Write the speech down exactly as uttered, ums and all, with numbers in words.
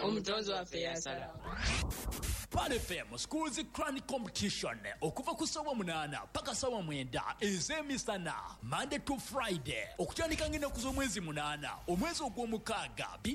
omutonzi waffe yasala. Pan F M Schools Crown Competition okuva ku ssaawa munaana paka ssaawa mwenda ez'emisana Monday to Friday okutandika ng'ennaku z'omwezi munaana omwezi ogw'omukaaga